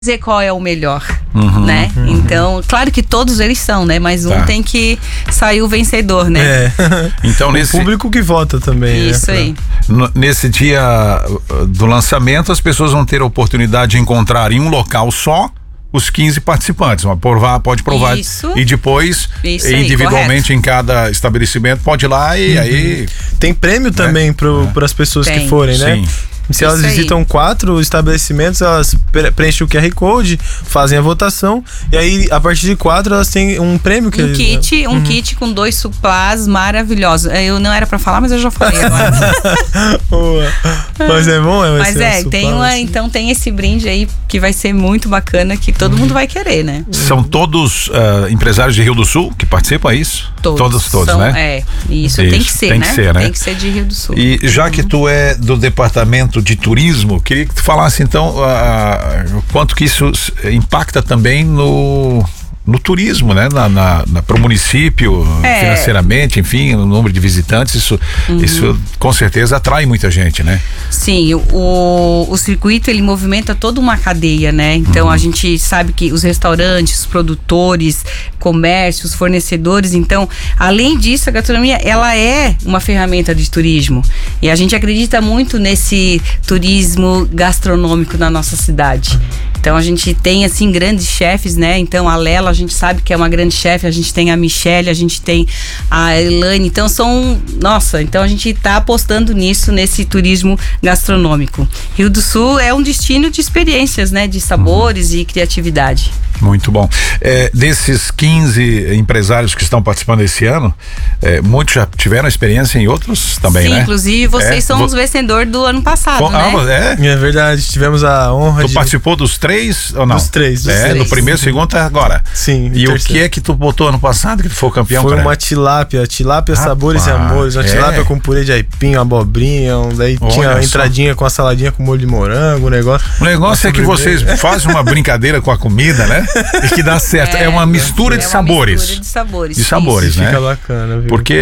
dizer qual é o melhor, né? Então, claro que todos eles são, né? Mas um tem que sair o vencedor, né? Então, o público que vota também. Isso aí. Nesse dia do lançamento, as pessoas vão ter a oportunidade de encontrar em um local só os 15 participantes. Pode provar. Isso. E depois, individualmente, em cada estabelecimento, pode ir lá e aí... Tem prêmio também para as pessoas que forem, né? Sim. Se elas visitam 4 estabelecimentos, elas preenchem o QR Code, fazem a votação, e aí, a partir de 4, elas têm um prêmio que kit com 2 suplás maravilhosos. Eu não era pra falar, mas eu já falei agora. Mas é bom, mas então tem esse brinde aí que vai ser muito bacana, que todo mundo vai querer, né? São todos empresários de Rio do Sul que participam, é isso? Todos, né? Isso tem que ser, né? Tem que ser de Rio do Sul. E já que tu é do departamento de turismo, queria que tu falasse então quanto que isso impacta também no turismo, né? Para o município, financeiramente, enfim, o número de visitantes, isso com certeza atrai muita gente, né? Sim, o circuito ele movimenta toda uma cadeia, né? Então a gente sabe que os restaurantes, os produtores, comércios, fornecedores, então, além disso, a gastronomia, ela é uma ferramenta de turismo. E a gente acredita muito nesse turismo gastronômico na nossa cidade. Então a gente tem assim grandes chefes, né? Então a Lela, a gente sabe que é uma grande chefe, a gente tem a Michele, a gente tem a Elaine, então então a gente tá apostando nisso, nesse turismo gastronômico. Rio do Sul é um destino de experiências, né? De sabores e criatividade. Muito bom. Desses 15 empresários que estão participando esse ano, muitos já tiveram experiência em outros também, né? Sim, inclusive vocês são os vencedores do ano passado, né? É verdade, tivemos a honra Tu participou dos 3 ou não? Dos 3. No primeiro, segundo até agora. Sim. E o que é que tu botou ano passado que tu foi o campeão? Foi uma tilápia sabores e amores, uma tilápia com purê de aipim, abobrinha, daí tinha a entradinha com a saladinha com molho de morango, O negócio é que vocês fazem uma brincadeira com a comida, né? E que dá certo. É uma mistura de sabores. Mistura de sabores. De sabores, né? Fica bacana, viu? Porque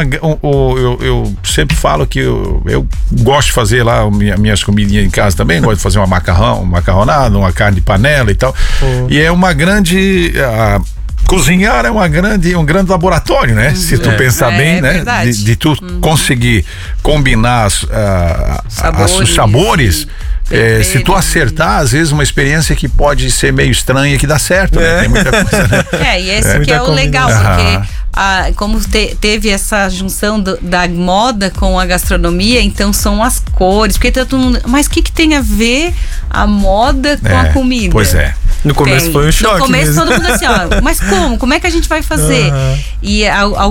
eu sempre falo que eu gosto de fazer lá minhas comidinhas em casa também, gosto de fazer uma macarronada, uma carne de panela e tal. E é uma grande... cozinhar é um grande laboratório, né? Se tu pensar bem, né? De tu conseguir combinar os sabores. Se tu acertar, às vezes uma experiência que pode ser meio estranha que dá certo, né? Tem muita coisa, né? E esse que é o legal, porque como teve essa junção da moda com a gastronomia, então são as cores, porque todo mundo, mas o que tem a ver a moda com a comida? Pois é. No começo foi um choque. No começo mesmo. todo mundo assim, mas como é que a gente vai fazer? E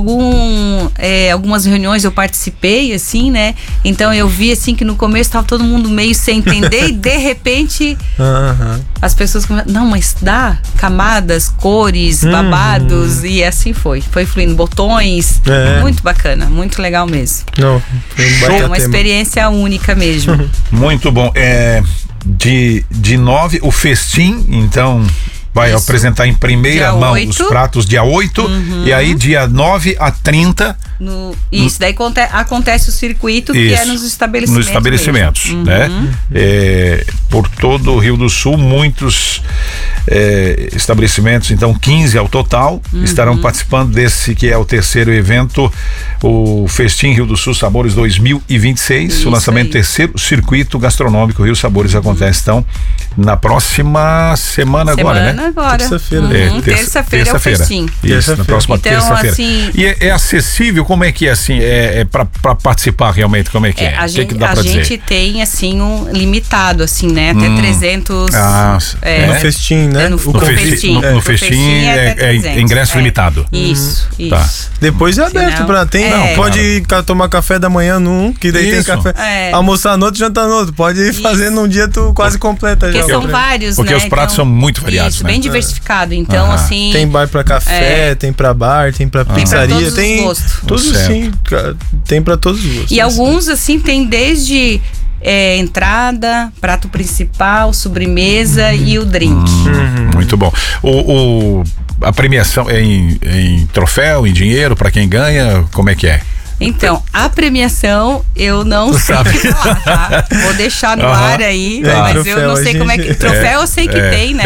algumas reuniões eu participei, assim, né? Então eu vi assim que no começo tava todo mundo meio sem entender e de repente as pessoas começam, não, mas dá camadas, cores, babados, e assim foi fluindo, botões, muito bacana, muito legal mesmo. É uma experiência única mesmo. Muito bom. De 9, o festim, então vai apresentar em primeira mão os pratos dia 8 e aí dia 9 a 30 daí acontece o circuito que é nos estabelecimentos né? Por todo o Rio do Sul, muitos estabelecimentos, então 15 ao total, estarão participando desse que é o terceiro evento, o Festim Rio do Sul Sabores 2026, o lançamento do terceiro circuito gastronômico Rio Sabores acontece então na próxima semana agora, né? Terça-feira. Terça-feira é o festim. Isso, na próxima terça-feira. Assim, e é acessível? Como é que é assim? Pra participar realmente, como é que é? A gente tem assim um limitado, assim, né? Até 300. No festim, né? No festim é ingresso limitado. Isso. Depois é aberto pode tomar café da manhã num, que daí tem café. Almoçar no outro, jantar no outro. Pode ir fazer num dia, tu quase completa já. Porque são vários, porque os pratos são muito variados, né? Bem diversificado. Então, assim. Tem bar pra café, tem pra bar, tem pra pizzaria, tem todos assim, tem pra todos os gostos. E alguns, assim, tem desde entrada, prato principal, sobremesa e o drink. Muito bom. A premiação é em troféu, em dinheiro, pra quem ganha, como é que é? Então, a premiação eu não sei o que falar, tá? Vou deixar no ar aí, mas troféu, eu não sei como é que... Troféu eu sei que tem, né?